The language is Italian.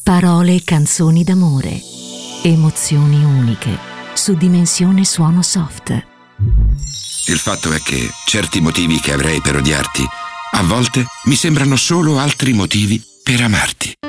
Parole e canzoni d'amore. Emozioni uniche su Dimensione Suono Soft. Il fatto è che certi motivi che avrei per odiarti, a volte mi sembrano solo altri motivi per amarti.